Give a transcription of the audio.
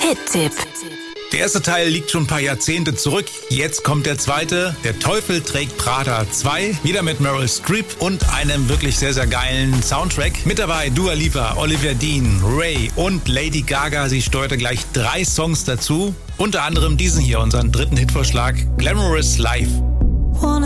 Hit-Tipp. Der erste Teil liegt schon ein paar Jahrzehnte zurück. Jetzt kommt der zweite. Der Teufel trägt Prada 2. Wieder mit Meryl Streep und einem wirklich sehr, sehr geilen Soundtrack. Mit dabei Dua Lipa, Olivia Dean, Ray und Lady Gaga. Sie steuerte gleich 3 Songs dazu. Unter anderem diesen hier, unseren dritten Hitvorschlag, Glamorous Life.